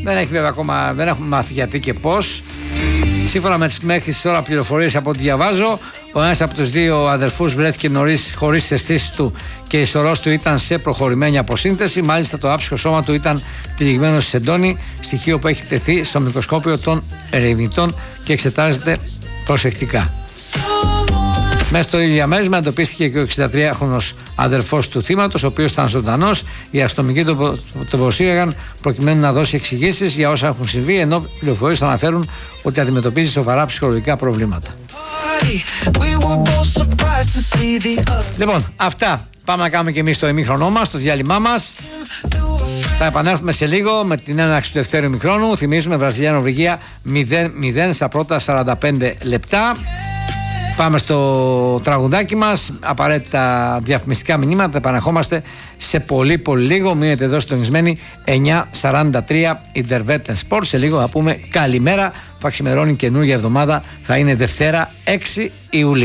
Δεν έχει βέβαια ακόμα, δεν έχουμε μάθει γιατί και πώς. Σύμφωνα με τις μέχρι τώρα πληροφορίες από ό,τι διαβάζω, ο ένας από τους δύο αδερφούς βρέθηκε νωρίς χωρίς τις αισθήσεις του και η σωρός του ήταν σε προχωρημένη αποσύνθεση. Μάλιστα το άψυχο σώμα του ήταν τυλιγμένο σε σεντόνι, στοιχείο που έχει τεθεί στο μικροσκόπιο των ερευνητών και εξετάζεται προσεκτικά. Μέσα στο ίδιο διαμέρισμα εντοπίστηκε και ο 63χρονος αδερφός του θύματος, ο οποίος ήταν ζωντανός. Οι αστυνομικοί τον προσήγαγαν προκειμένου να δώσει εξηγήσεις για όσα έχουν συμβεί, ενώ πληροφορίες αναφέρουν ότι αντιμετωπίζει σοβαρά ψυχολογικά προβλήματα. Λοιπόν, αυτά πάμε να κάνουμε και εμείς το ημίχρονό μας, το διάλειμμά μας. Θα επανέλθουμε σε λίγο με την έναρξη του δεύτερου ημιχρόνου. Θυμίζουμε Βραζιλία-Νορβηγία 0-0 στα πρώτα 45 λεπτά. Πάμε στο τραγουδάκι μας. Απαραίτητα διαφημιστικά μηνύματα. Επανερχόμαστε σε πολύ λίγο. Μείνετε εδώ συντονισμένοι. 9:43 Interveten Sport. Σε λίγο θα πούμε καλημέρα. Θα ξημερώνει καινούργια εβδομάδα. Θα είναι Δευτέρα 6 Ιουλίου.